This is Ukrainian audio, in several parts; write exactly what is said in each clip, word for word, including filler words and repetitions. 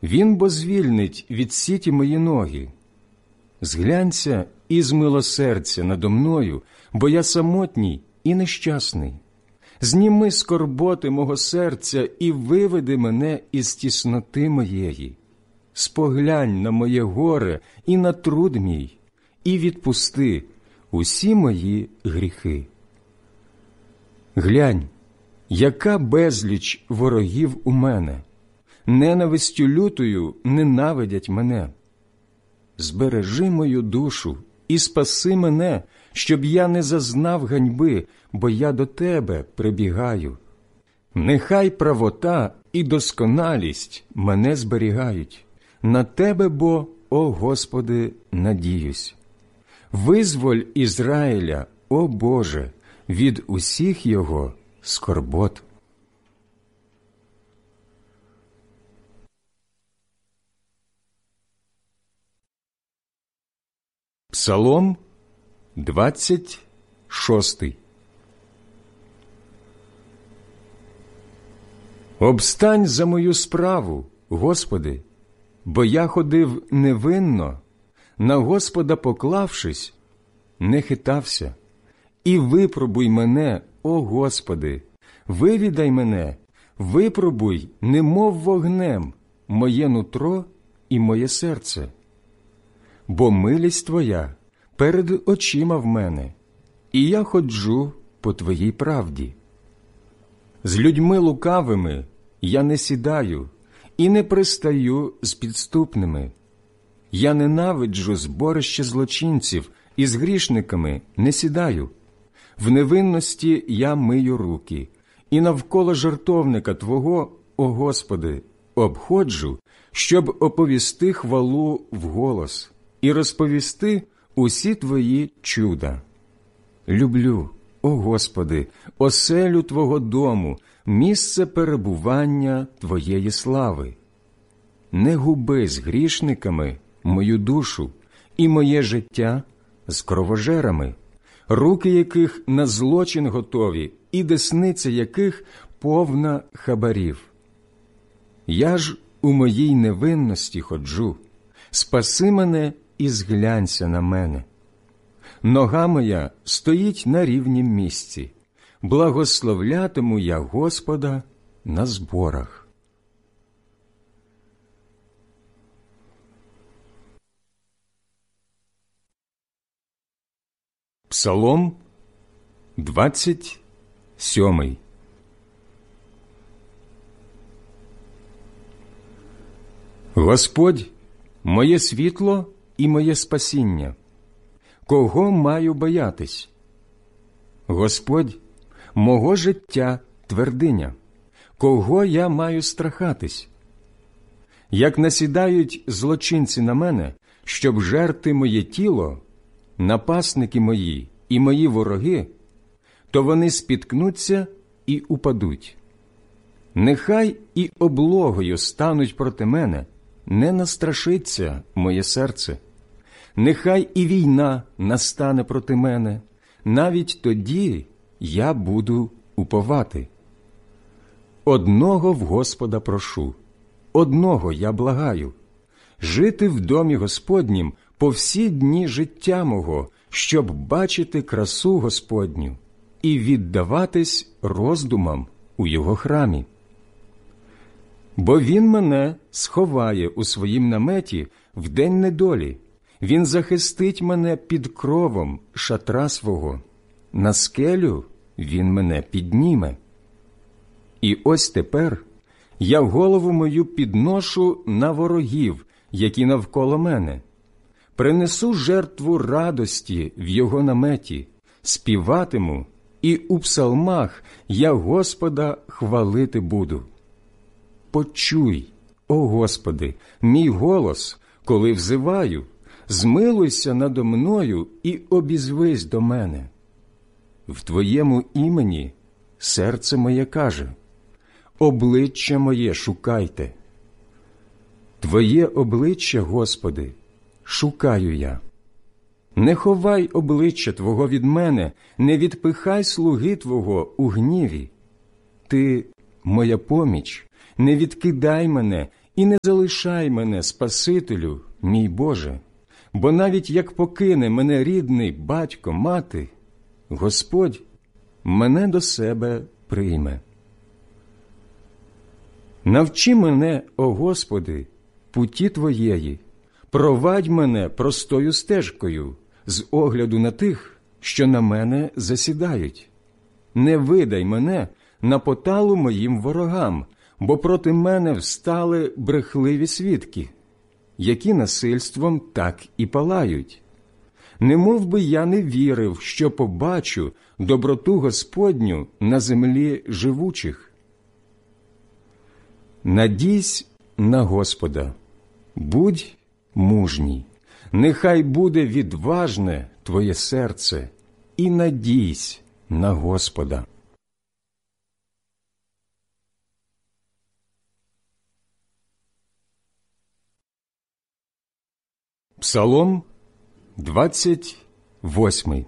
Він бо звільнить від сіті мої ноги. Зглянься і змилосердься надо мною, бо я самотній і нещасний. Зніми скорботи мого серця і виведи мене із тісноти моєї. Споглянь на моє горе і на труд мій, і відпусти усі мої гріхи. Глянь, яка безліч ворогів у мене, ненавистю лютою ненавидять мене. Збережи мою душу і спаси мене, щоб я не зазнав ганьби, бо я до Тебе прибігаю. Нехай правота і досконалість мене зберігають. На Тебе, бо, о Господи, надіюсь. Визволь Ізраїля, о Боже, від усіх його скорбот. Псалом двадцять шостий. Обстань за мою справу, Господи, бо я ходив невинно, на Господа поклавшись, не хитався. І випробуй мене, о Господи, вивідай мене, випробуй, немов вогнем, моє нутро і моє серце. Бо милість Твоя перед очима в мене, і я ходжу по Твоїй правді. З людьми лукавими я не сідаю і не пристаю з підступними. Я ненавиджу зборище злочинців і з грішниками не сідаю. В невинності я мию руки, і навколо жертовника Твого, о Господи, обходжу, щоб оповісти хвалу вголос і розповісти усі Твої чуда. Люблю, о Господи, оселю Твого дому, місце перебування Твоєї слави. Не губи з грішниками мою душу і моє життя з кровожерами, руки яких на злочин готові і десниця яких повна хабарів. Я ж у моїй невинності ходжу, спаси мене і зглянься на мене. Нога моя стоїть на рівнім місці, благословлятиму я Господа на зборах. Псалом двадцять сьомий. Господь – моє світло і моє спасіння. Кого маю боятись? Господь – мого життя твердиня. Кого я маю страхатись? Як насідають злочинці на мене, щоб жерти моє тіло, напасники мої і мої вороги, то вони спіткнуться і упадуть. Нехай і облогою стануть проти мене, не настрашиться моє серце. Нехай і війна настане проти мене, навіть тоді я буду уповати. Одного в Господа прошу, одного я благаю, жити в домі Господнім по всі дні життя мого, щоб бачити красу Господню і віддаватись роздумам у Його храмі. Бо Він мене сховає у своїм наметі в день недолі, Він захистить мене під кровом шатра свого, на скелю Він мене підніме. І ось тепер я голову мою підношу на ворогів, які навколо мене. Принесу жертву радості в Його наметі, співатиму, і у псалмах я Господа хвалити буду. Почуй, о Господи, мій голос, коли взиваю, змилуйся надо мною і обізвись до мене. В Твоєму імені серце моє каже, обличчя моє шукайте. Твоє обличчя, Господи, шукаю я. Не ховай обличчя Твого від мене, не відпихай слуги Твого у гніві. Ти – моя поміч, не відкидай мене І не залишай мене, Спасителю, мій Боже, бо навіть як покине мене рідний батько, мати, Господь мене до себе прийме. Навчи мене, о Господи, путі Твоєї, провадь мене простою стежкою з огляду на тих, що на мене засідають. Не видай мене на поталу моїм ворогам, бо проти мене встали брехливі свідки, які насильством так і палають. Немов би я не вірив, що побачу доброту Господню на землі живучих. Надійсь на Господа, будь мужній, нехай буде відважне твоє серце, і надійсь на Господа. Псалом двадцять восьмий.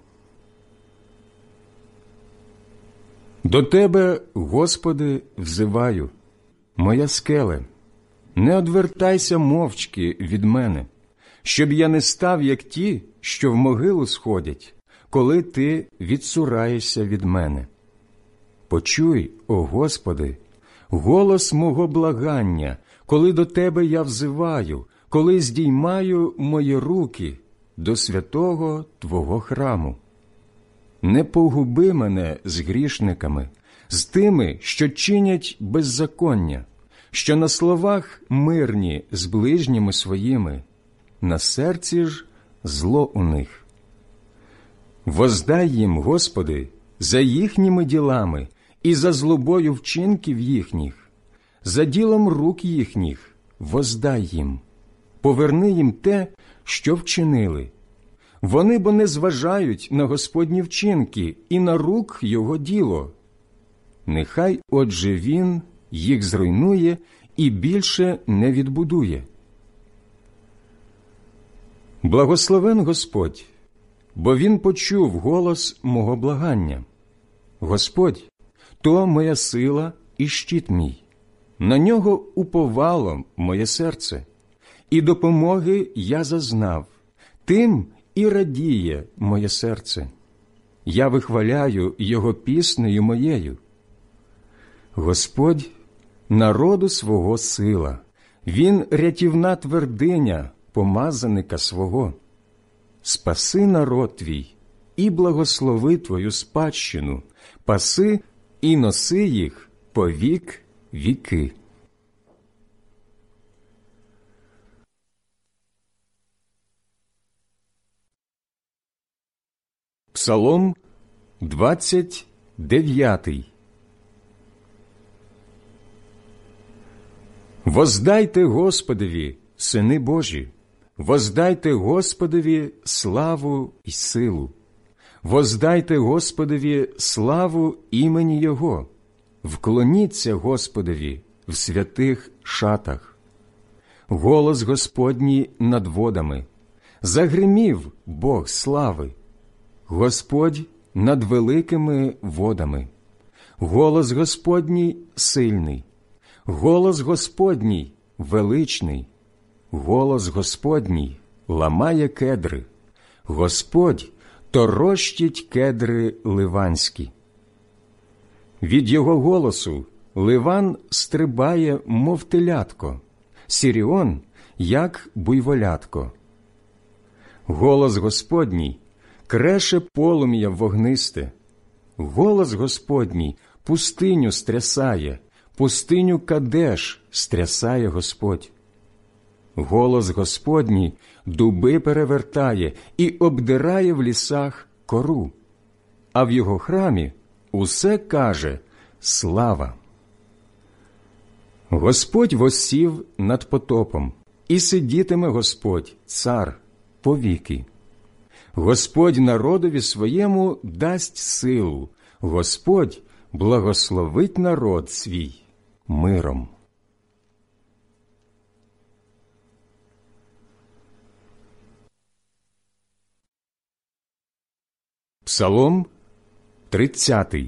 До Тебе, Господи, взиваю, моя скеле, не одвертайся мовчки від мене, щоб я не став, як ті, що в могилу сходять, коли Ти відсураєшся від мене. Почуй, о Господи, голос мого благання, коли до Тебе я взиваю, коли здіймаю мої руки до святого Твого храму. Не погуби мене з грішниками, з тими, що чинять беззаконня, що на словах мирні з ближніми своїми, на серці ж зло у них. Воздай їм, Господи, за їхніми ділами і за злобою вчинків їхніх, за ділом рук їхніх воздай їм. Поверни їм те, що вчинили. Вони бо не зважають на Господні вчинки і на рук Його діло. Нехай, отже, Він їх зруйнує і більше не відбудує. Благословен Господь, бо Він почув голос мого благання. Господь – то моя сила і щит мій. На Нього уповало моє серце. І допомоги я зазнав, тим і радіє моє серце. Я вихваляю Його піснею моєю. Господь – народу свого сила, Він рятівна твердиня помазаника свого. Спаси народ твій і благослови твою спадщину, паси і носи їх по вік віки. Псалом двадцять дев'ятий. Воздайте Господові, сини Божі, воздайте Господові славу й силу. Воздайте Господові славу імені Його. Вклоніться Господові в святих шатах. Голос Господній над водами. Загримів Бог слави. Господь над великими водами. Голос Господній сильний. Голос Господній величний. Голос Господній ламає кедри. Господь торощить кедри ливанські. Від Його голосу Ливан стрибає, мов телятко, Сіріон, як буйволятко. Голос Господній креше полум'я вогнисте. Голос Господній пустиню стрясає, пустиню Кадеш стрясає Господь. Голос Господній дуби перевертає і обдирає в лісах кору, а в Його храмі усе каже слава. Господь воссів над потопом, і сидітиме Господь, цар, повіки. Господь народові своєму дасть силу, Господь благословить народ свій миром. Псалом тридцятий.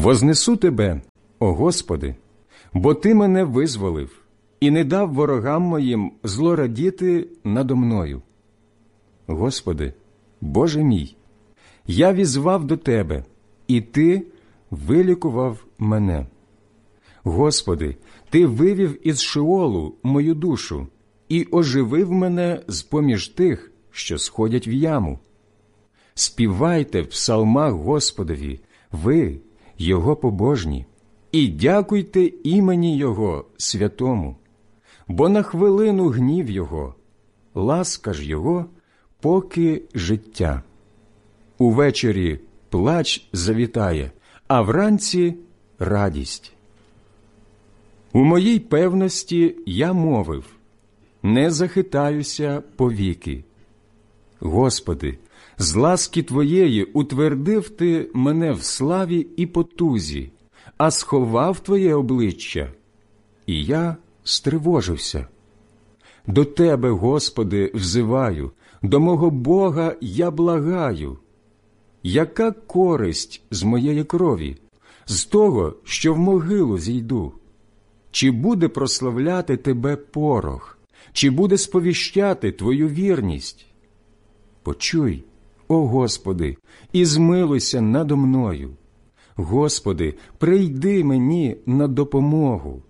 Вознесу Тебе, о Господи, бо Ти мене визволив і не дав ворогам моїм злорадіти надо мною. Господи, Боже мій, я візвав до Тебе, і Ти вилікував мене. Господи, Ти вивів із Шеолу мою душу і оживив мене з-поміж тих, що сходять в яму. Співайте в псалмах Господові, ви, Його побожні, і дякуйте імені Його святому, бо на хвилину гнів Його, ласка ж Його, поки життя. Увечері плач завітає, а вранці радість. У моїй певності я мовив, не захитаюся повіки. Господи, з ласки Твоєї утвердив Ти мене в славі і потузі, а сховав Твоє обличчя, і я стривожився. До Тебе, Господи, взиваю, до мого Бога я благаю. Яка користь з моєї крові, з того, що в могилу зійду? Чи буде прославляти Тебе порох? Чи буде сповіщати Твою вірність? Почуй, о Господи, і змилуйся надо мною. Господи, прийди мені на допомогу.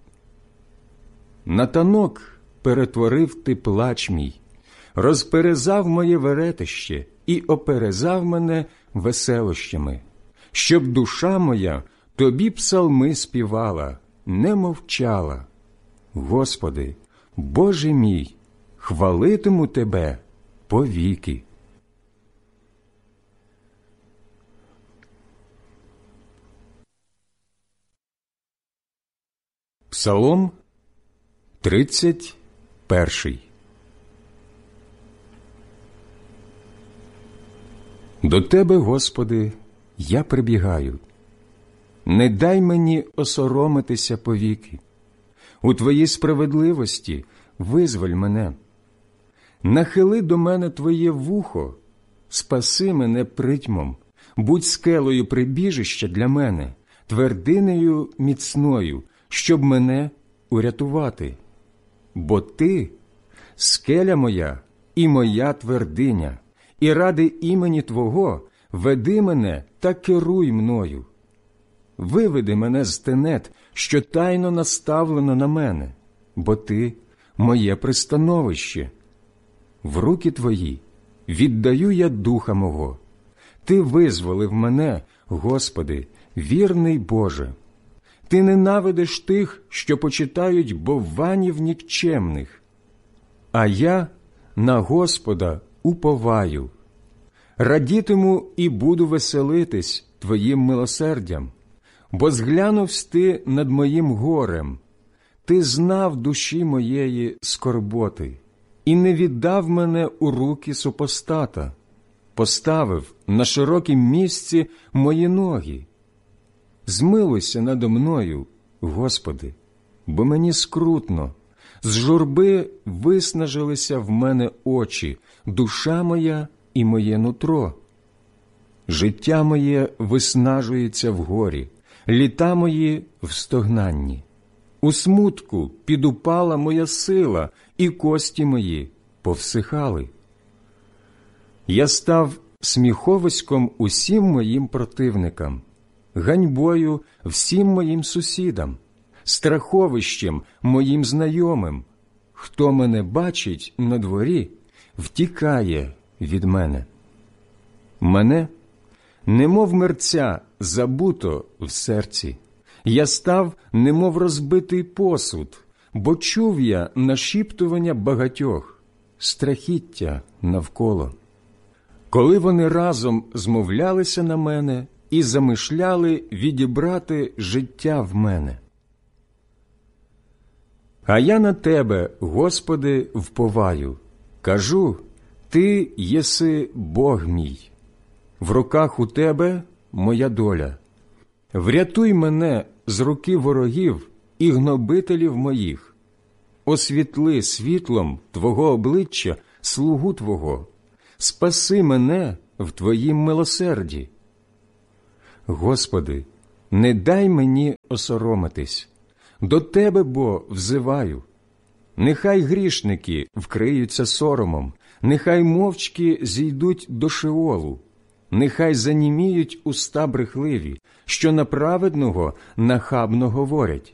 На танок перетворив Ти плач мій, розперезав моє веретище і оперезав мене веселощами, щоб душа моя Тобі псалми співала, не мовчала. Господи, Боже мій, хвалитиму Тебе повіки. Псалом тридцять перший. До Тебе, Господи, я прибігаю. Не дай мені осоромитися повіки. У Твоїй справедливості визволь мене. Нахили до мене Твоє вухо, спаси мене притьмом, будь скелею прибіжища для мене, твердинею міцною, щоб мене урятувати. Бо Ти – скеля моя і моя твердиня, і ради імені Твого веди мене та керуй мною. Виведи мене з тенет, що тайно наставлено на мене, бо Ти – моє пристановище. В руки Твої віддаю я духа мого. Ти визволив мене, Господи, вірний Боже. Ти ненавидиш тих, що почитають бовванів нікчемних. А я на Господа уповаю. Радітиму і буду веселитись Твоїм милосердям, бо зглянувсь Ти над моїм горем. Ти знав душі моєї скорботи і не віддав мене у руки супостата, поставив на широкім місці мої ноги. Змилуйся надо мною, Господи, бо мені скрутно, з журби виснажилися в мене очі, душа моя і моє нутро. Життя моє виснажується в горі, літа мої в стогнанні. У смутку підупала моя сила, і кості мої повсихали. Я став сміховиськом усім моїм противникам, ганьбою всім моїм сусідам, страховищем моїм знайомим. Хто мене бачить на дворі, втікає від мене. Мене, немов мерця, забуто в серці. Я став, немов розбитий посуд, бо чув я нашіптування багатьох, страхіття навколо. Коли вони разом змовлялися на мене і замишляли відібрати життя в мене. А я на Тебе, Господи, вповаю, кажу, Ти єси Бог мій. В руках у Тебе моя доля. Врятуй мене з руки ворогів і гнобителів моїх. Освітли світлом Твого обличчя слугу Твого. Спаси мене в Твоїм милосерді. Господи, не дай мені осоромитись, до Тебе, бо взиваю. Нехай грішники вкриються соромом, нехай мовчки зійдуть до Шеолу, нехай заніміють уста брехливі, що на праведного нахабно говорять.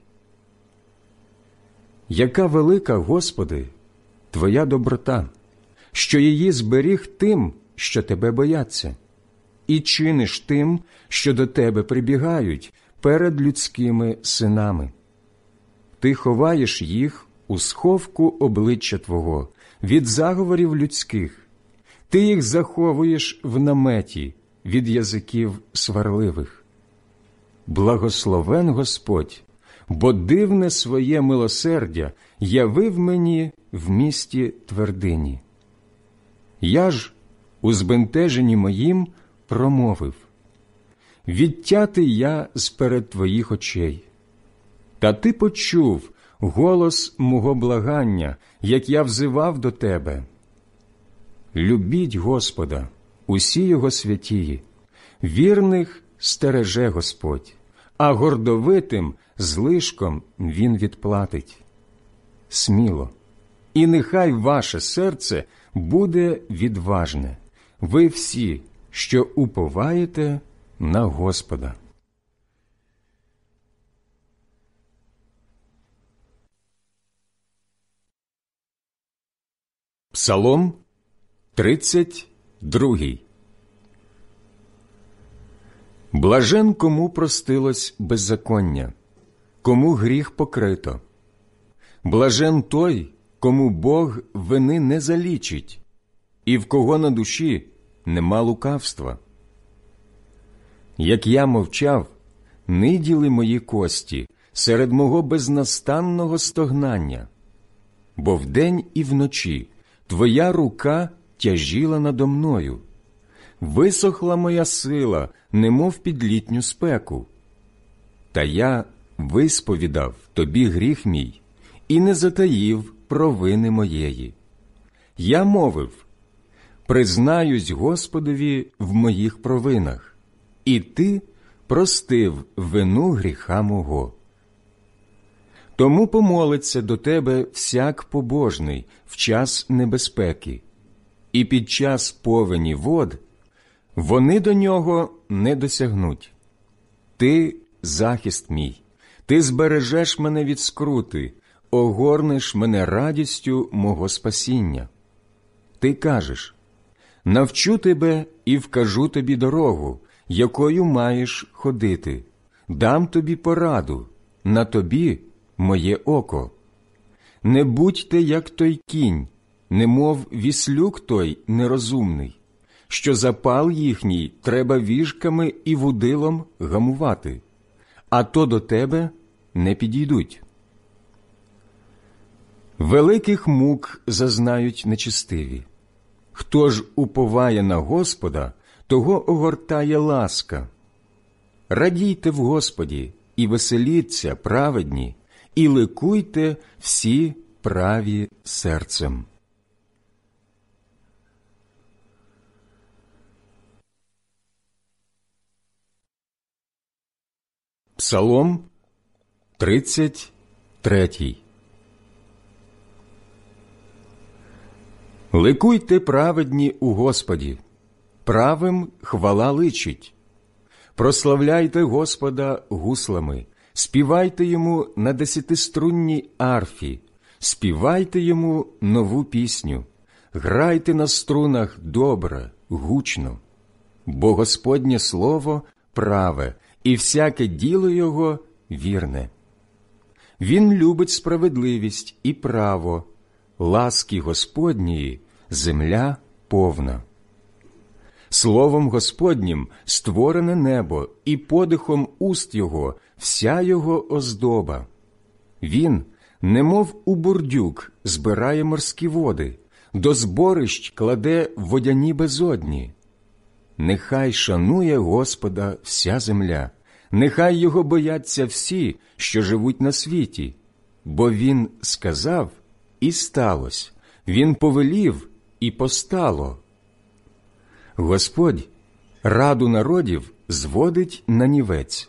Яка велика, Господи, Твоя доброта, що її зберіг тим, що Тебе бояться, і чиниш тим, що до Тебе прибігають перед людськими синами. Ти ховаєш їх у сховку обличчя Твого від заговорів людських. Ти їх заховуєш в наметі від язиків сварливих. Благословен Господь, бо дивне своє милосердя явив мені в місті твердині. Я ж у збентеженні моїм промовив: відтятий я з-перед Твоїх очей. Та Ти почув голос мого благання, як я взивав до Тебе. Любіть Господа, усі Його святії, вірних стереже Господь, а гордовитим злишком Він відплатить. Сміло, і нехай ваше серце буде відважне, ви всі, що уповаєте на Господа. Псалом тридцять другий. Блажен, кому простилось беззаконня, кому гріх покрито. Блажен той, кому Бог вини не залічить, і в кого на душі нема лукавства. Як я мовчав, ниділи мої кості серед мого безнастанного стогнання, бо вдень і вночі Твоя рука тяжіла надо мною. Висохла моя сила, немов під літню спеку. Та я висповідав Тобі гріх мій і не затаїв провини моєї. Я мовив: признаюсь Господові в моїх провинах, і Ти простив вину гріха мого. Тому помолиться до Тебе всяк побожний в час небезпеки, і під час повені вод вони до нього не досягнуть. Ти – захист мій, Ти збережеш мене від скрути, огорнеш мене радістю мого спасіння. Ти кажеш: навчу тебе і вкажу тобі дорогу, якою маєш ходити, дам тобі пораду, на тобі моє око. Не будьте, як той кінь, немов віслюк той нерозумний, що запал їхній треба віжками і вудилом гамувати, а то до тебе не підійдуть. Великих мук зазнають нечестиві. Хто ж уповає на Господа, того огортає ласка. Радійте в Господі і веселіться, праведні, і ликуйте всі праві серцем. Псалом тридцять третій. Ликуйте, праведні, у Господі, правим хвала личить. Прославляйте Господа гуслами, співайте Йому на десятиструнній арфі, співайте Йому нову пісню, грайте на струнах добре, гучно. Бо Господнє слово праве, і всяке діло Його вірне. Він любить справедливість і право, ласки Господньої земля повна. Словом Господнім створене небо, і подихом уст Його вся Його оздоба. Він, немов у бурдюк, збирає морські води, до зборищ кладе водяні безодні. Нехай шанує Господа вся земля, нехай Його бояться всі, що живуть на світі. Бо Він сказав, і сталося, Він повелів, і постало. Господь раду народів зводить на нівець,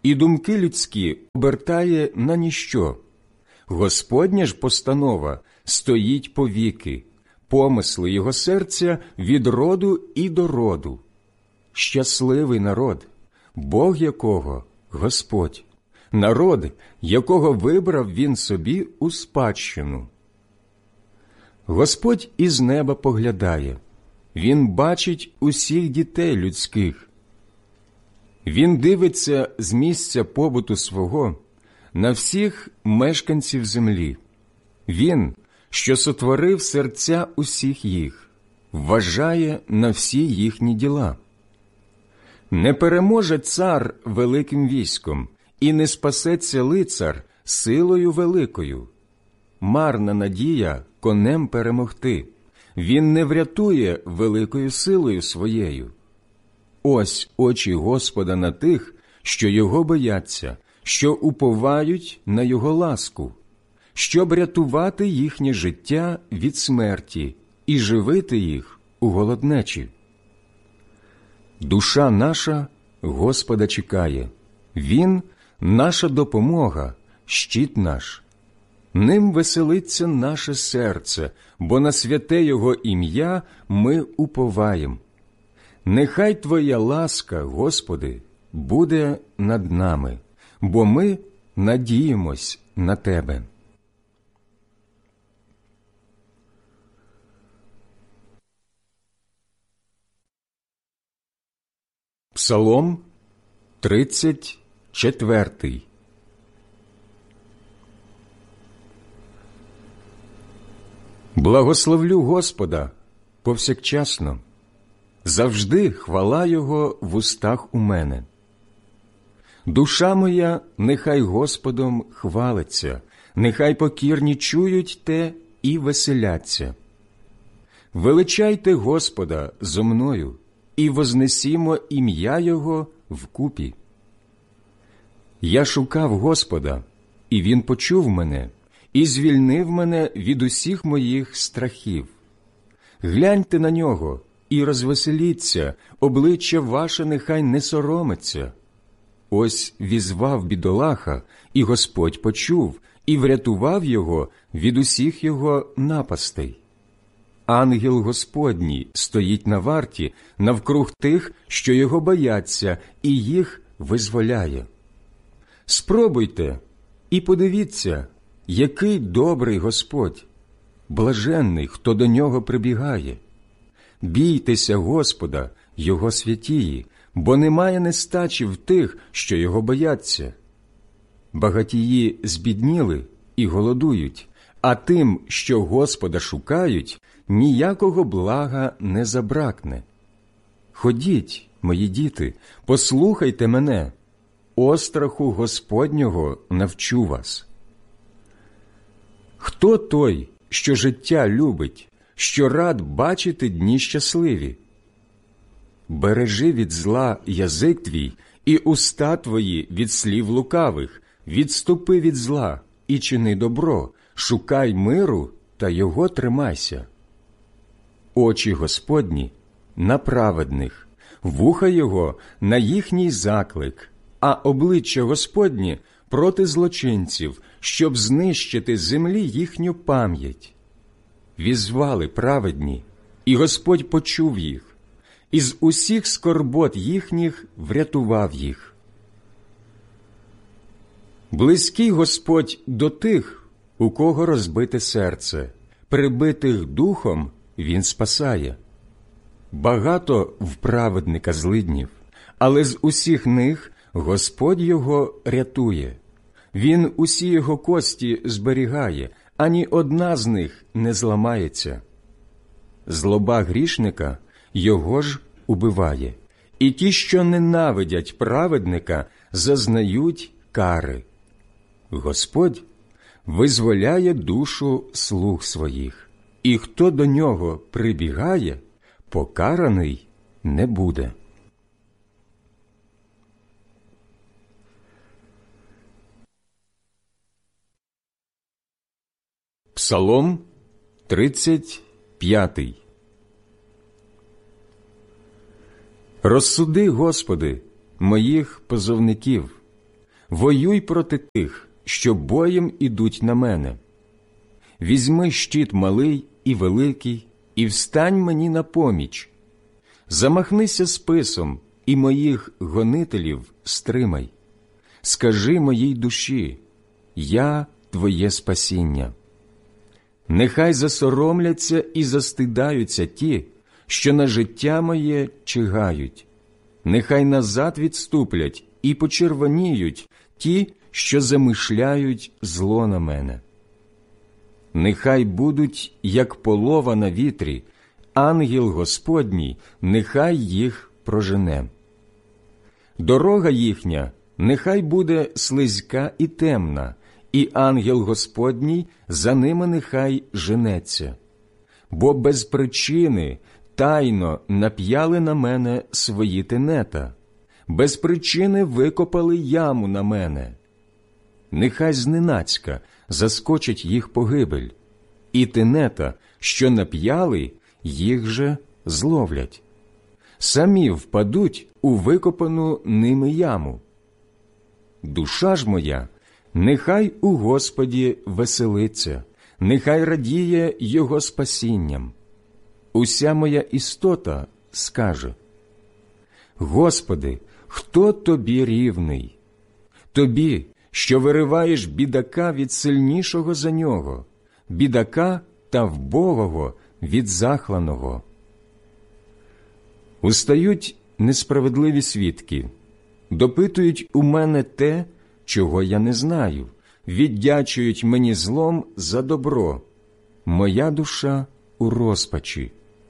і думки людські обертає на ніщо. Господня ж постанова стоїть повіки, помисли його серця від роду і до роду. Щасливий народ, Бог якого – Господь, народ, якого вибрав він собі у спадщину. Господь із неба поглядає, він бачить усіх дітей людських. Він дивиться з місця побуту свого на всіх мешканців землі. Він, що сотворив серця усіх їх, вважає на всі їхні діла. Не переможе цар великим військом, і не спасеться лицар силою великою. Марна надія конем перемогти, він не врятує великою силою своєю. Ось очі Господа на тих, що його бояться, що уповають на його ласку, щоб рятувати їхнє життя від смерті і живити їх у голоднечі. Душа наша Господа чекає, Він – наша допомога, щит наш. Ним веселиться наше серце, бо на святе Його ім'я ми уповаєм. Нехай Твоя ласка, Господи, буде над нами, бо ми надіємось на Тебе. Псалом тридцять четвертий. Благословлю Господа повсякчасно, завжди хвала Його в устах у мене. Душа моя нехай Господом хвалиться, нехай покірні чують те і веселяться. Величайте Господа зо мною, і вознесімо ім'я Його вкупі. Я шукав Господа, і Він почув мене, і звільнив мене від усіх моїх страхів. Гляньте на нього і розвеселіться, обличчя ваше нехай не соромиться. Ось візвав бідолаха, і Господь почув, і врятував його від усіх його напастей. Ангел Господній стоїть на варті навкруг тих, що його бояться, і їх визволяє. Спробуйте і подивіться, який добрий Господь, блаженний, хто до нього прибігає. Бійтеся Господа, Його святії, бо немає нестачі в тих, що його бояться. Багатії збідніли і голодують, а тим, що Господа шукають, ніякого блага не забракне. Ходіть, мої діти, послухайте мене, остраху Господнього навчу вас. Хто той, що життя любить, що рад бачити дні щасливі? Бережи від зла язик твій і уста твої від слів лукавих, відступи від зла і чини добро, шукай миру та його тримайся. Очі Господні на праведних, вуха Його на їхній заклик, а обличчя Господнє проти злочинців, щоб знищити з землі їхню пам'ять. Візвали праведні, і Господь почув їх, із усіх скорбот їхніх врятував їх. Близький Господь до тих, у кого розбите серце, прибитих духом Він спасає. Багато в праведника злиднів, але з усіх них Господь його рятує. Він усі його кості зберігає, ані одна з них не зламається. Злоба грішника його ж убиває, і ті, що ненавидять праведника, зазнають кари. Господь визволяє душу слуг своїх, і хто до нього прибігає, покараний не буде. Псалом тридцять п'ятий. Розсуди, Господи, моїх позовників, воюй проти тих, що боєм ідуть на мене. Візьми щит малий і великий, і встань мені на поміч. Замахнися списом, і моїх гонителів стримай. Скажи моїй душі: я твоє спасіння. Нехай засоромляться і застидаються ті, що на життя моє чигають. Нехай назад відступлять і почервоніють ті, що замишляють зло на мене. Нехай будуть, як полова на вітрі, ангел Господній нехай їх прожене. Дорога їхня нехай буде слизька і темна, і ангел Господній за ними нехай женеться. Бо без причини тайно нап'яли на мене свої тенета, без причини викопали яму на мене. Нехай зненацька заскочить їх погибель, і тенета, що нап'яли, їх же зловлять. Самі впадуть у викопану ними яму. Душа ж моя, нехай у Господі веселиться, нехай радіє Його спасінням. Уся моя істота скаже: Господи, хто Тобі рівний? Тобі, що вириваєш бідака від сильнішого за нього, бідака та вбогого від захланого. Устають несправедливі свідки, допитують у мене те, чого я не знаю, віддячують мені злом за добро. Моя душа у розпачі.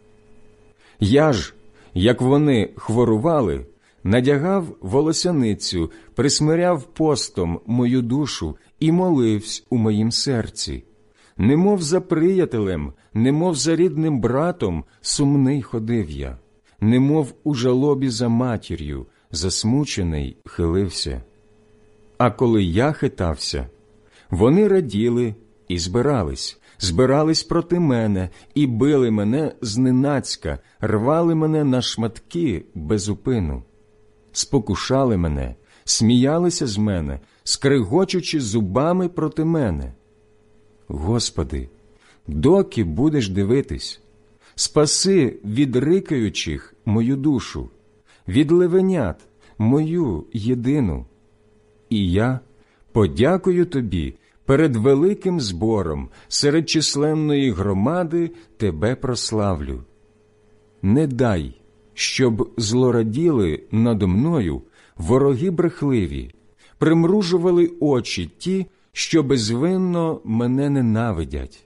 Я ж, як вони хворували, надягав волосяницю, присмиряв постом мою душу і моливсь у моїм серці. Немов за приятелем, немов за рідним братом сумний ходив я, немов у жалобі за матір'ю, засмучений хилився. А коли я хитався, вони раділи і збирались, збирались проти мене і били мене зненацька, рвали мене на шматки без упину. Спокушали мене, сміялися з мене, скригочучи зубами проти мене. Господи, доки будеш дивитись? Спаси від рикаючих мою душу, від левенят мою єдину. І я подякую Тобі перед великим збором, серед численної громади Тебе прославлю. Не дай, щоб злораділи надо мною вороги брехливі, примружували очі ті, що безвинно мене ненавидять.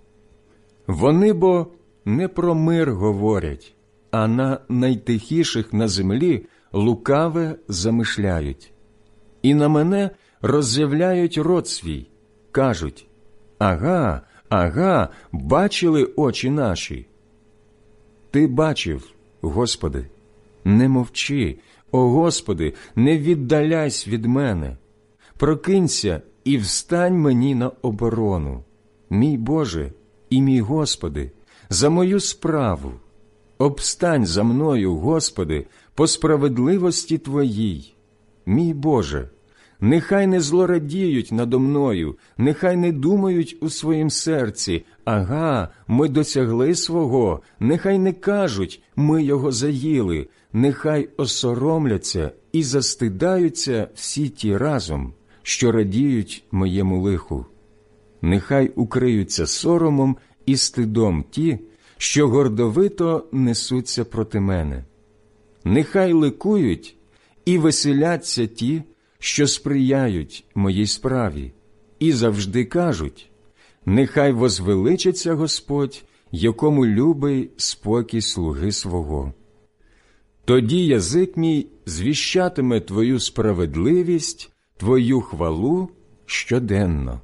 Вони бо не про мир говорять, а на найтихіших на землі лукаве замишляють. І на мене роззявляють рот свій, кажуть: ага, ага, бачили очі наші. Ти бачив, Господи, не мовчи, о Господи, не віддаляйсь від мене. Прокинься і встань мені на оборону, мій Боже і мій Господи, за мою справу. Обстань за мною, Господи, по справедливості Твоїй. Мій Боже, нехай не злорадіють надо мною, нехай не думають у своїм серці: ага, ми досягли свого, нехай не кажуть: ми його заїли, нехай осоромляться і застидаються всі ті разом, що радіють моєму лиху. Нехай укриються соромом і стидом ті, що гордовито несуться проти мене. Нехай ликують і веселяться ті, що сприяють моїй справі, і завжди кажуть: нехай возвеличиться Господь, якому любий спокій слуги свого. Тоді язик мій звіщатиме Твою справедливість, Твою хвалу щоденно.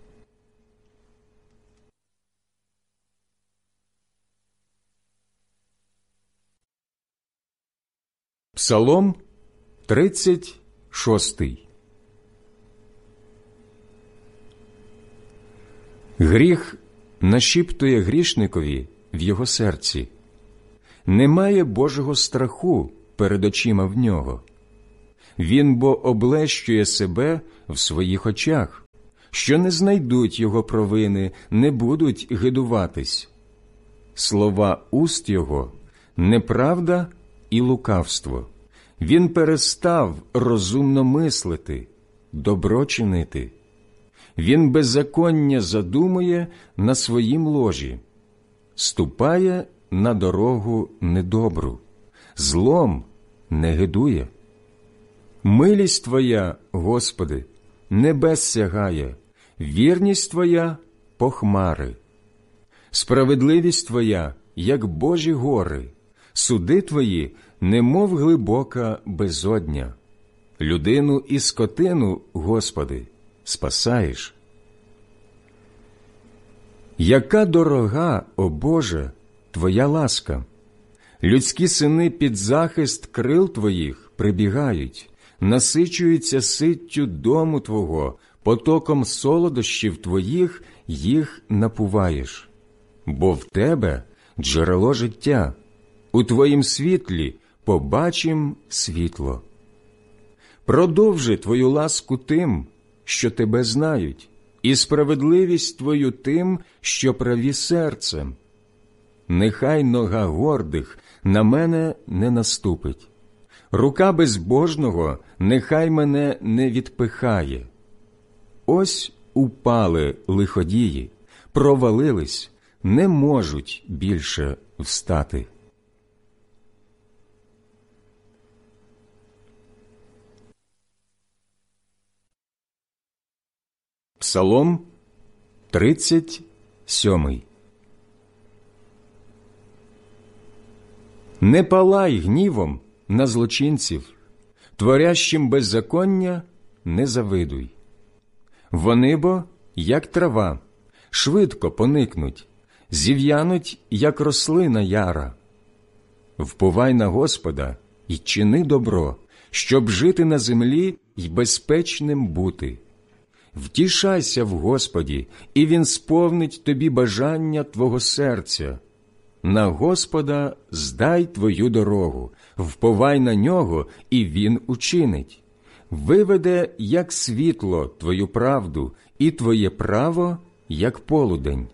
Псалом тридцять шостий. Гріх нашіптує грішникові в його серці. Немає Божого страху перед очима в нього. Він бо облещує себе в своїх очах, що не знайдуть його провини, не будуть гидуватись. Слова уст його – неправда і лукавство. Він перестав розумно мислити, добро чинити. Він беззаконня задумує на своїм ложі, ступає на дорогу недобру, злом не гидує. Милість Твоя, Господи, небес сягає, вірність Твоя – по хмари. Справедливість Твоя, як Божі гори, суди Твої, немов глибока безодня. Людину і скотину, Господи, спасаєш. Яка дорога, о Боже, Твоя ласка! Людські сини під захист крил Твоїх прибігають, насичуються ситтю дому Твого, потоком солодощів Твоїх їх напуваєш. Бо в Тебе джерело життя, у Твоїм світлі побачим світло. Продовжи Твою ласку тим, що Тебе знають, і справедливість Твою тим, що праві серцем. Нехай нога гордих на мене не наступить. Рука безбожного нехай мене не відпихає. Ось упали лиходії, провалились, не можуть більше встати. Псалом тридцять сьомий. Не палай гнівом на злочинців, творящим беззаконня не завидуй. Вони бо, як трава, швидко поникнуть, зів'януть, як рослина яра. Вповай на Господа й чини добро, щоб жити на землі й безпечним бути. Втішайся в Господі, і Він сповнить тобі бажання твого серця. На Господа здай твою дорогу, вповай на Нього, і Він учинить. Виведе, як світло, твою правду, і твоє право, як полудень.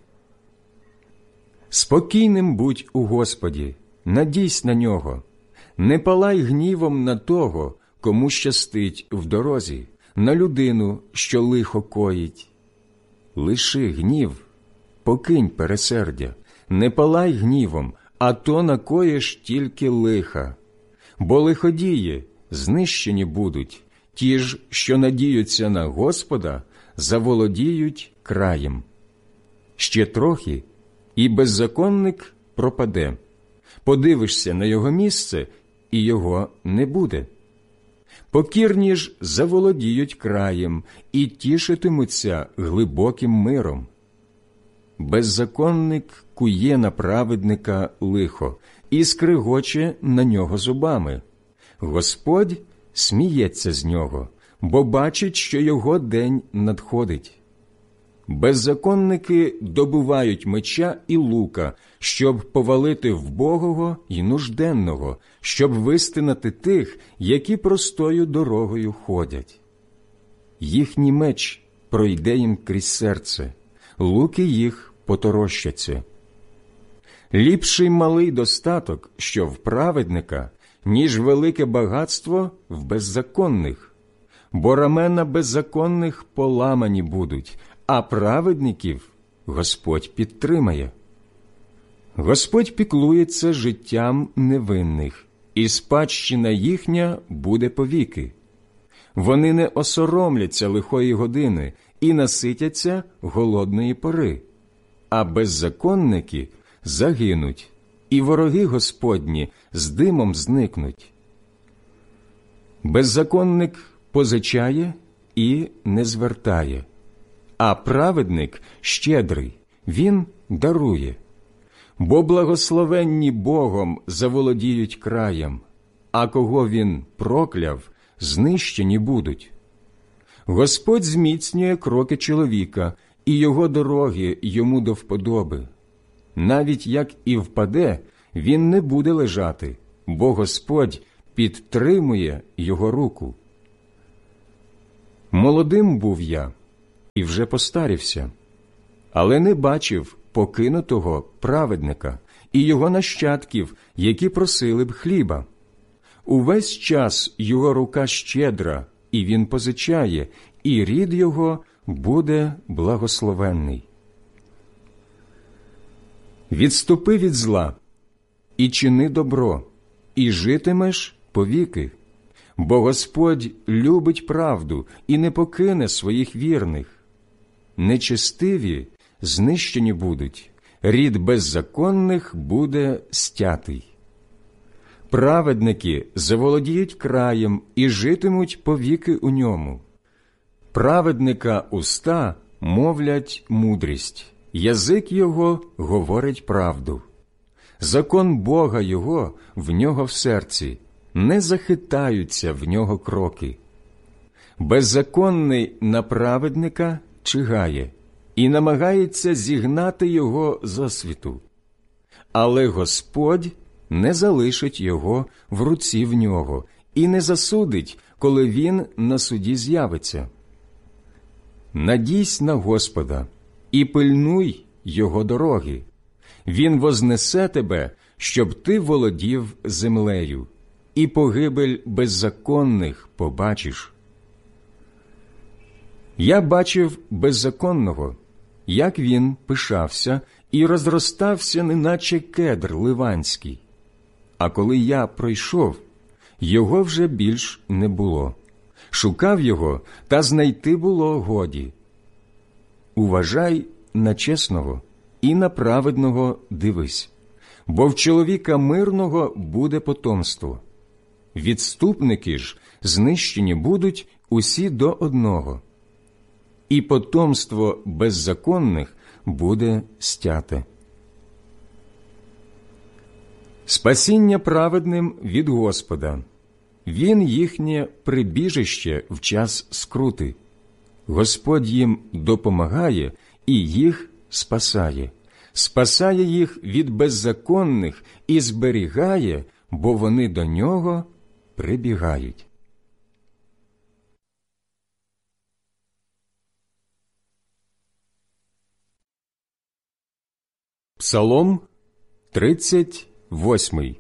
Спокійним будь у Господі, надійсь на Нього. Не палай гнівом на того, кому щастить в дорозі, на людину, що лихо коїть. Лиши гнів, покинь пересердя, не палай гнівом, а то накоїш тільки лиха. Бо лиходії знищені будуть, ті ж, що надіються на Господа, заволодіють краєм. Ще трохи, і беззаконник пропаде. Подивишся на його місце, і його не буде. Покірні ж заволодіють краєм і тішитимуться глибоким миром. Беззаконник кує на праведника лихо і скригоче на нього зубами. Господь сміється з нього, бо бачить, що його день надходить. Беззаконники добувають меча і лука, щоб повалити вбогого й нужденного, щоб вистинати тих, які простою дорогою ходять. Їхній меч пройде їм крізь серце, луки їх поторощаться. Ліпший малий достаток, що в праведника, ніж велике багатство в беззаконних, бо рамена беззаконних поламані будуть, а праведників Господь підтримає. Господь піклується життям невинних, і спадщина їхня буде повіки. Вони не осоромляться лихої години і наситяться голодної пори, а беззаконники загинуть, і вороги Господні з димом зникнуть. Беззаконник позичає і не звертає, а праведник щедрий, він дарує. Бо благословенні Богом заволодіють краєм, а кого він прокляв, знищені будуть. Господь зміцнює кроки чоловіка, і його дороги йому до вподоби. Навіть як і впаде, він не буде лежати, бо Господь підтримує його руку. Молодим був я, і вже постарівся, але не бачив покинутого праведника і його нащадків, які просили б хліба. Увесь час його рука щедра, і він позичає, і рід його буде благословенний. Відступи від зла і чини добро, і житимеш повіки. Бо Господь любить правду і не покине своїх вірних. Нечестиві знищені будуть, рід беззаконних буде стятий. Праведники заволодіють краєм і житимуть повіки у ньому. Праведника уста мовлять мудрість, язик його говорить правду. Закон Бога його в нього в серці, не захитаються в нього кроки. Беззаконний на праведника чигає і намагається зігнати його зо світу. Але Господь не залишить його в руці в нього і не засудить, коли він на суді з'явиться. Надійсь на Господа і пильнуй його дороги. Він вознесе тебе, щоб ти володів землею, і погибель беззаконних побачиш. Я бачив беззаконного, як він пишався і розростався, неначе кедр ливанський. А коли я пройшов, його вже більш не було. Шукав його, та знайти було годі. Уважай на чесного і на праведного дивись, бо в чоловіка мирного буде потомство. Відступники ж знищені будуть усі до одного, і потомство беззаконних буде стяте. Спасіння праведним від Господа. Він їхнє прибіжище в час скрути. Господь їм допомагає і їх спасає. Спасає їх від беззаконних і зберігає, бо вони до нього прибігають. Псалом тридцять восьмий.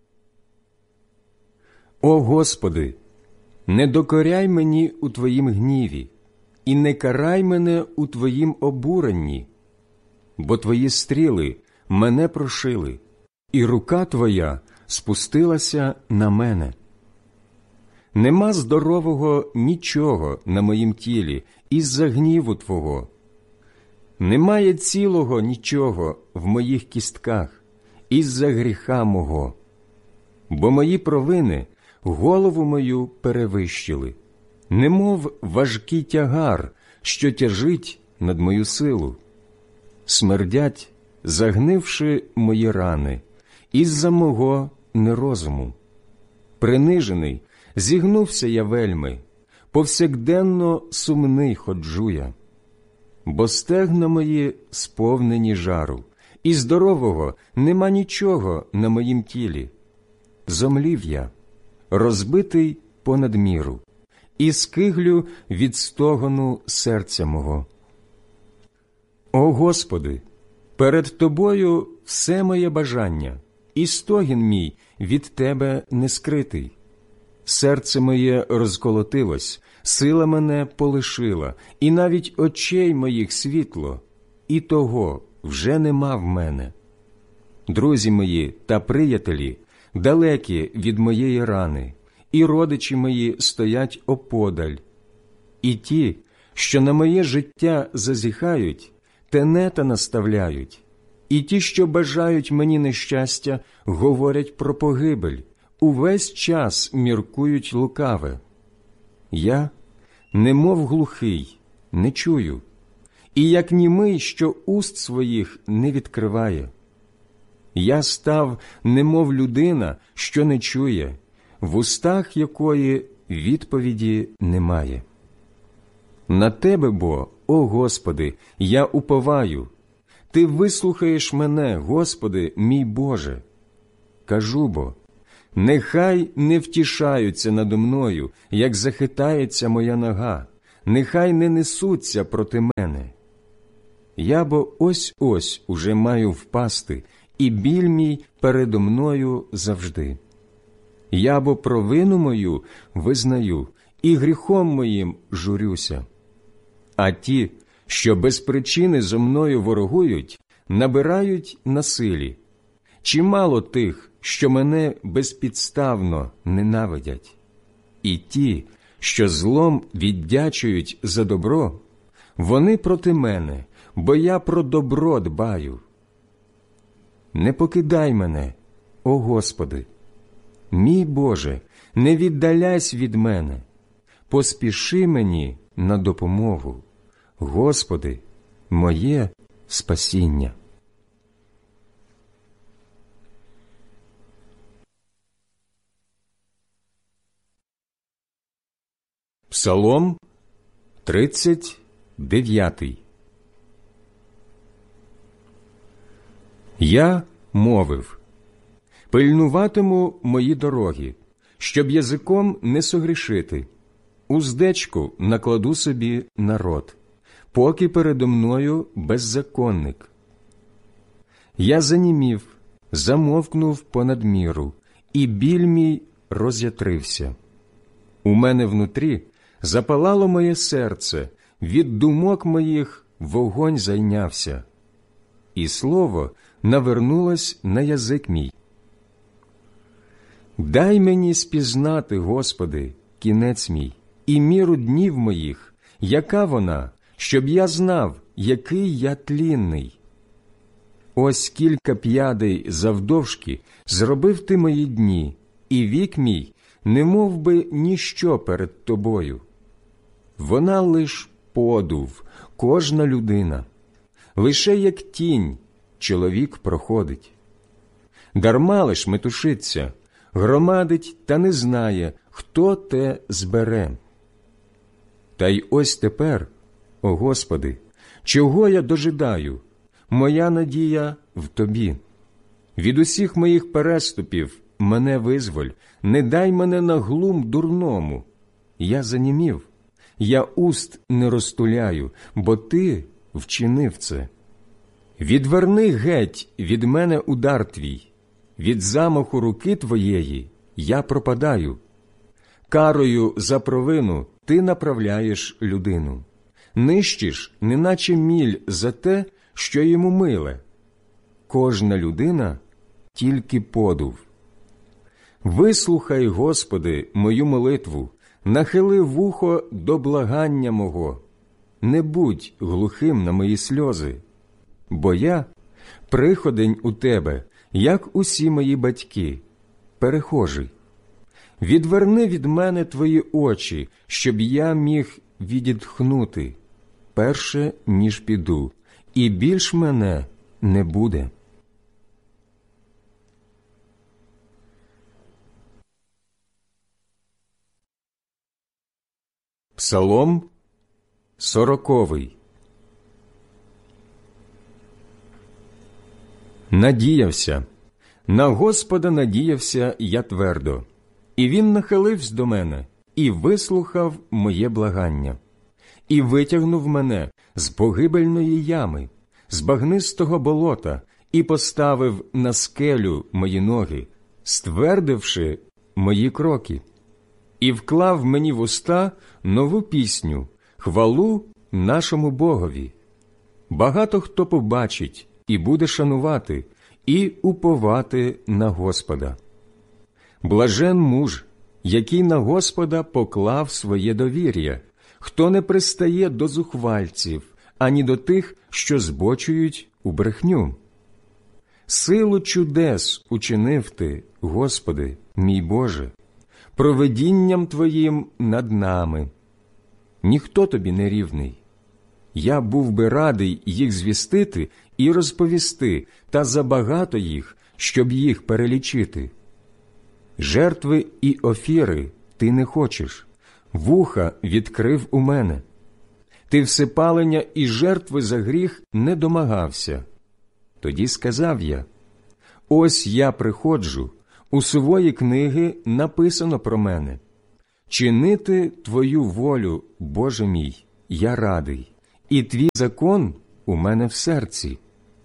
О Господи, не докоряй мені у Твоїм гніві, і не карай мене у Твоїм обуренні, бо Твої стріли мене прошили, і рука Твоя спустилася на мене. Нема здорового нічого на моїм тілі із-за гніву Твого. Немає цілого нічого в моїх кістках із-за гріха мого. Бо мої провини голову мою перевищили, немов важкий тягар, що тяжить над мою силу. Смердять, загнивши мої рани, із-за мого нерозуму. Принижений, зігнувся я вельми, повсякденно сумний ходжу я. Бо стегна мої сповнені жару, і здорового нема нічого на моїм тілі. Зомлів я, розбитий понад міру, і скиглю від стогону серця мого. О Господи, перед Тобою все моє бажання, і стогін мій від Тебе не скритий. Серце моє розколотилось, сила мене полишила, і навіть очей моїх світло, і того вже нема в мене. Друзі мої та приятелі далекі від моєї рани, і родичі мої стоять оподаль. І ті, що на моє життя зазіхають, тенета наставляють, і ті, що бажають мені нещастя, говорять про погибель, увесь час міркують лукаве. Я, немов глухий, не чую, і як німий, що уст своїх не відкриває. Я став, немов людина, що не чує, в устах якої відповіді немає. На Тебе, бо, о Господи, я уповаю. Ти вислухаєш мене, Господи, мій Боже. Кажу бо, нехай не втішаються надо мною, як захитається моя нога, нехай не несуться проти мене. Я бо ось-ось уже маю впасти, і біль мій передо мною завжди. Я бо провину мою визнаю, і гріхом моїм журюся. А ті, що без причини зо мною ворогують, набирають на силі. Чимало тих, що мене безпідставно ненавидять. І ті, що злом віддячують за добро, вони проти мене, бо я про добро дбаю. Не покидай мене, о Господи! Мій Боже, не віддаляйся від мене, поспіши мені на допомогу, Господи, моє спасіння. Псалом тридцять дев'ятий. Я мовив: пильнуватиму мої дороги, щоб язиком не согрішити. Уздечку накладу собі на рот, поки передо мною беззаконник. Я занімів, замовкнув понад міру, і біль мій роз'ятрився. У мене внутрі запалало моє серце, від думок моїх вогонь зайнявся, і слово навернулось на язик мій. Дай мені спізнати, Господи, кінець мій, і міру днів моїх, яка вона, щоб я знав, який я тлінний. Ось кілька п'ядей завдовжки зробив ти мої дні, і вік мій немов би ніщо перед тобою. Вона лиш подув, кожна людина, лише як тінь чоловік проходить. Дарма лиш метушиться, громадить та не знає, хто те збере. Та й ось тепер, о Господи, чого я дожидаю? Моя надія в Тобі. Від усіх моїх переступів мене визволь, не дай мене на глум дурному. Я занімів, я уст не розтуляю, бо Ти вчинив це. Відверни геть від мене удар Твій, від замаху руки Твоєї я пропадаю. Карою за провину Ти направляєш людину, нищиш, неначе міль за те, що йому миле. Кожна людина – тільки подув. Вислухай, Господи, мою молитву, нахили вухо до благання мого. Не будь глухим на мої сльози, бо я – приходень у Тебе, як усі мої батьки, перехожий. Відверни від мене Твої очі, щоб я міг відітхнути, перше, ніж піду, і більш мене не буде. Псалом сороковий. Надіявся, на Господа надіявся я твердо, і Він нахилився до мене, і вислухав моє благання, і витягнув мене з погибельної ями, з багнистого болота, і поставив на скелю мої ноги, ствердивши мої кроки, і вклав мені в уста нову пісню, хвалу нашому Богові. Багато хто побачить і буде шанувати, і уповати на Господа. Блажен муж, який на Господа поклав своє довір'я, хто не пристає до зухвальців, ані до тих, що збочують у брехню. Силу чудес учинив Ти, Господи, мій Боже, провидінням Твоїм над нами. Ніхто Тобі не рівний. Я був би радий їх звістити і розповісти, та забагато їх, щоб їх перелічити. Жертви і офіри Ти не хочеш, вуха відкрив у мене. Ти всепалення і жертви за гріх не домагався. Тоді сказав я: ось я приходжу, у свої книги написано про мене. чинити Твою волю, Боже мій, я радий, і Твій закон у мене в серці.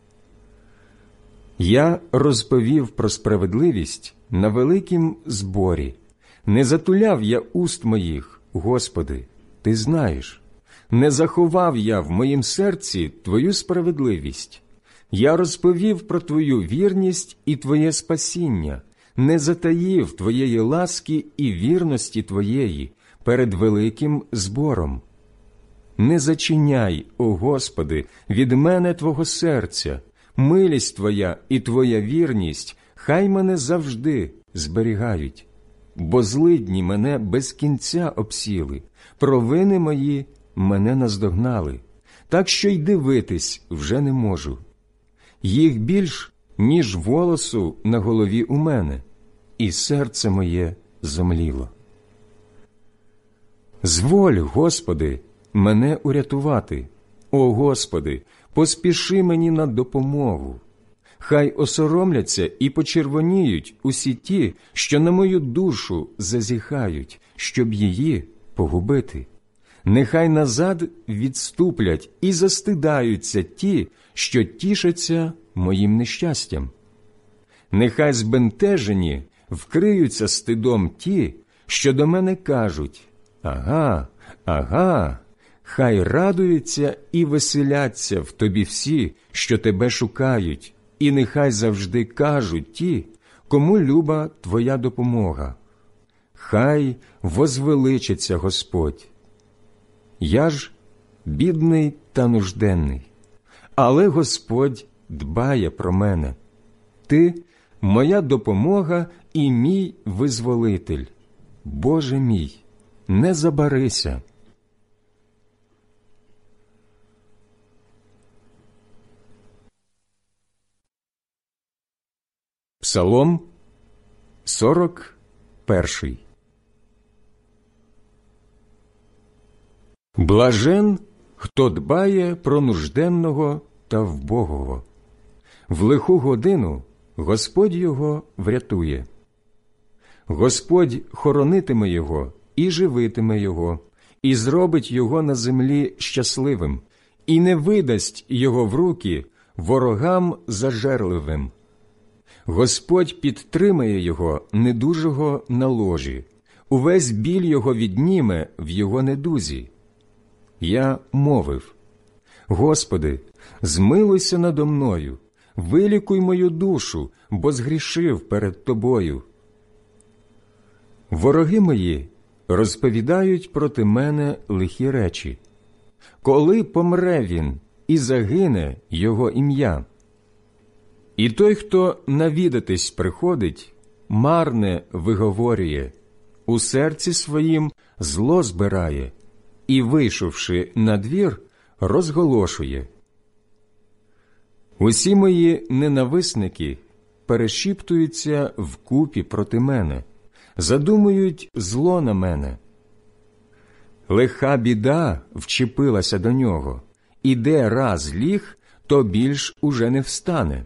Я розповів про справедливість на великім зборі. Не затуляв я уст моїх, Господи, Ти знаєш. Не заховав я в моїм серці Твою справедливість. Я розповів про Твою вірність і Твоє спасіння, не затаїв Твоєї ласки і вірності Твоєї перед великим збором. Не зачиняй, о Господи, від мене Твого серця, милість Твоя і Твоя вірність хай мене завжди зберігають. Бо злидні мене без кінця обсіли, провини мої мене наздогнали, так що й дивитись вже не можу. Їх більш, ніж волосу на голові у мене, і серце моє зомліло. Зволь, Господи, мене урятувати. О Господи, поспіши мені на допомогу. Хай осоромляться і почервоніють усі ті, що на мою душу зазіхають, щоб її погубити. Нехай назад відступлять і застидаються ті, що тішаться моїм нещастям. Нехай збентежені вкриються стидом ті, що до мене кажуть: «Ага, ага». Хай радуються і веселяться в тобі всі, що тебе шукають, і нехай завжди кажуть ті, кому люба твоя допомога. Хай возвеличиться Господь. Я ж бідний та нужденний, але Господь дбає про мене. Ти – моя допомога і мій визволитель. Боже мій, не забарися. Псалом сорок перший. Блажен, хто дбає про нужденного та вбогого. В лиху годину Господь його врятує. Господь хоронитиме його і живитиме його, і зробить його на землі щасливим, і не видасть його в руки ворогам зажерливим. Господь підтримає його недужого на ложі, увесь біль його відніме в його недузі. Я мовив: Господи, змилуйся надо мною, вилікуй мою душу, бо згрішив перед Тобою. Вороги мої розповідають проти мене лихі речі. Коли помре він і загине його ім'я? І той, хто навідатись приходить, марне виговорює, у серці своїм зло збирає, і, вийшовши на двір, розголошує. Усі мої ненависники перешіптуються вкупі проти мене, задумують зло на мене. Лиха біда вчепилася до нього, і де раз ліг, то більш уже не встане.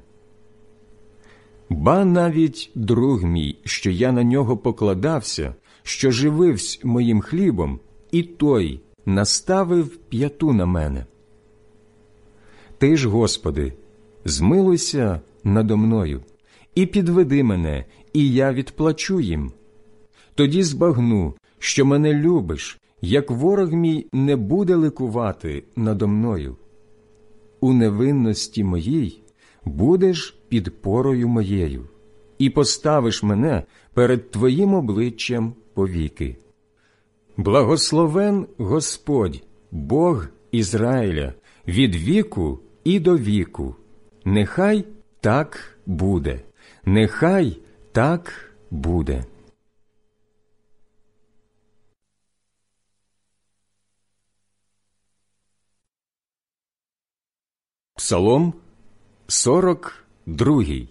Ба навіть друг мій, що я на нього покладався, що жививсь моїм хлібом, і той наставив п'яту на мене. Ти ж, Господи, змилуйся надо мною, і підведи мене, і я відплачу їм. Тоді збагну, що мене любиш, як ворог мій не буде ликувати надо мною. У невинності моїй будеш підпорою моєю, і поставиш мене перед Твоїм обличчям повіки. Благословен Господь, Бог Ізраїля, від віку і до віку. Нехай так буде, нехай так буде. Псалом сорок другий.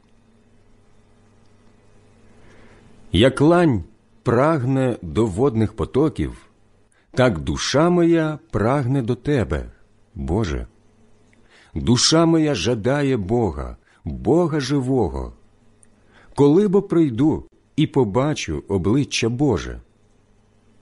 Як лань прагне до водних потоків, так душа моя прагне до Тебе, Боже. Душа моя жадає Бога, Бога живого. Коли бо прийду і побачу обличчя Боже?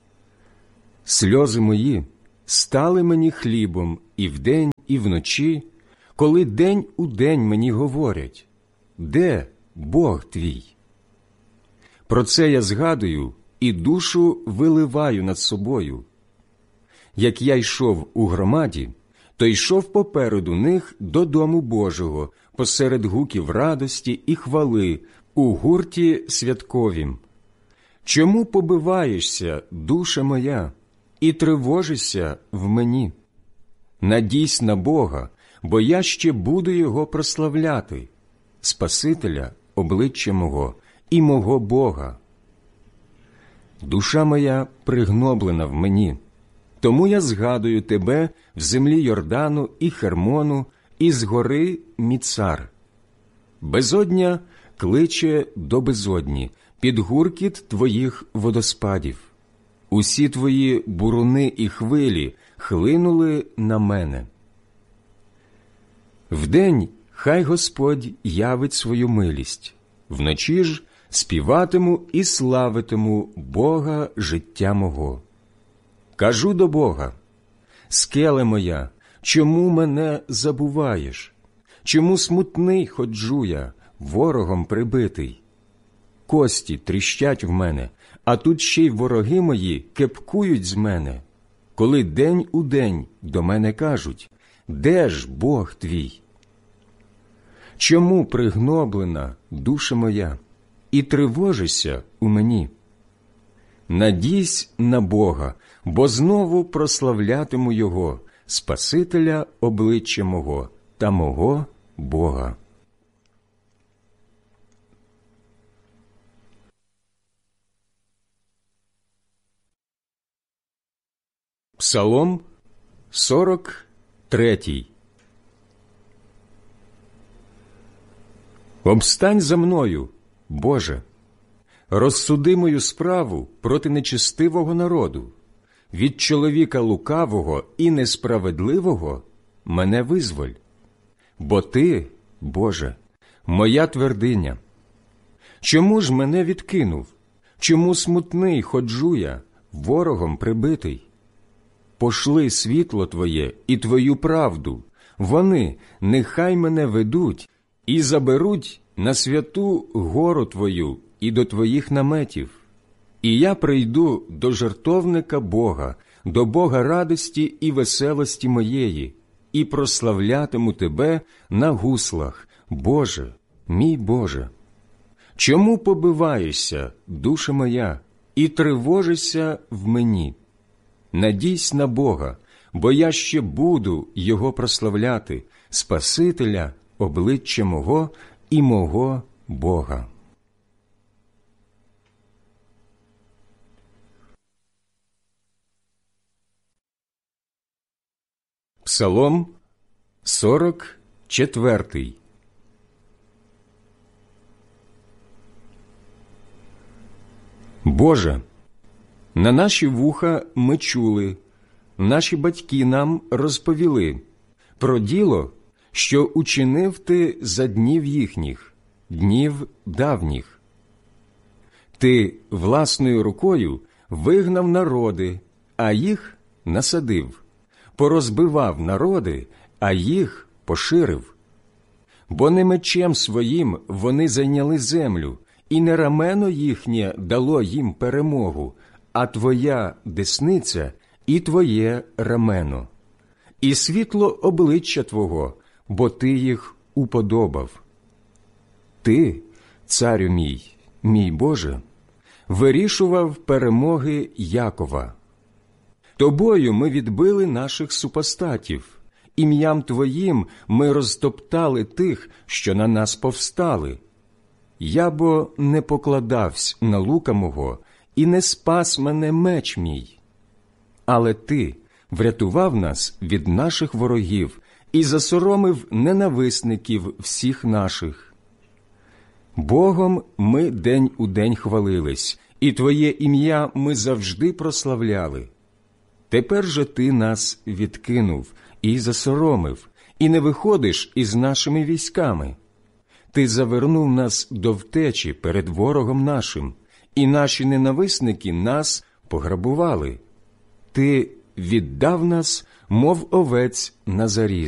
Сльози мої стали мені хлібом і вдень, і вночі, коли день у день мені говорять: де Бог твій? Про це я згадую і душу виливаю над собою. Як я йшов у громаді, то йшов попереду них до дому Божого, посеред гуків радості і хвали, у гурті святковім. Чому побиваєшся, душа моя, і тривожишся в мені? Надійсь на Бога, бо я ще буду Його прославляти, Спасителя обличчя мого і мого Бога. Душа моя пригноблена в мені, тому я згадую тебе в землі Йордану і Хермону, і з гори Міцар. Безодня кличе до безодні, під гуркіт твоїх водоспадів. Усі твої буруни і хвилі хлинули на мене. Вдень хай Господь явить свою милість, вночі ж співатиму і славитиму Бога життя мого. Кажу до Бога: скеле моя, чому мене забуваєш? Чому смутний ходжу я, ворогом прибитий? Кості тріщать в мене, а тут ще й вороги мої кепкують з мене, коли день у день до мене кажуть: де ж Бог твій? Чому пригноблена душа моя, і тривожишся у мені? Надійсь на Бога, бо знову прославлятиму Його, Спасителя обличчя мого та мого Бога. Псалом сорок третій. Обстань за мною, Боже, розсуди мою справу проти нечестивого народу, від чоловіка лукавого і несправедливого мене визволь. Бо Ти, Боже, моя твердиня. Чому ж мене відкинув? Чому смутний ходжу я, ворогом прибитий? Пошли світло Твоє і Твою правду, вони нехай мене ведуть і заберуть на святу гору Твою і до Твоїх наметів. І я прийду до жертовника Бога, до Бога радості і веселості моєї, і прославлятиму Тебе на гуслах, Боже, мій Боже. Чому побиваєшся, душа моя, і тривожишся в мені? Надійсь на Бога, бо я ще буду Його прославляти, Спасителя обличчя мого і мого Бога. Псалом сорок четвертий. Боже, на наші вуха ми чули, наші батьки нам розповіли про діло, що учинив Ти за днів їхніх, днів давніх. Ти власною рукою вигнав народи, а їх насадив, порозбивав народи, а їх поширив. Бо не мечем своїм вони зайняли землю, і не рамено їхнє дало їм перемогу, а Твоя десниця і Твоє рамено, і світло обличчя Твого, бо Ти їх уподобав. Ти, царю мій, мій Боже, вирішував перемоги Якова. Тобою ми відбили наших супостатів, ім'ям Твоїм ми розтоптали тих, що на нас повстали. Я бо не покладавсь на лука мого, і не спас мене меч мій. Але Ти врятував нас від наших ворогів і засоромив ненависників всіх наших. Богом ми день у день хвалились, і Твоє ім'я ми завжди прославляли. Тепер же Ти нас відкинув і засоромив, і не виходиш із нашими військами. Ти завернув нас до втечі перед ворогом нашим, і наші ненависники нас пограбували. ти віддав нас, мов овець на заріз.